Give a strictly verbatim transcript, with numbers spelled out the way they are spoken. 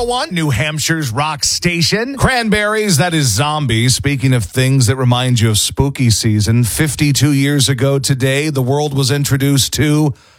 one, New Hampshire's rock station. Cranberries, that is Zombie. Speaking of things that remind you of spooky season, fifty-two years ago today, the world was introduced to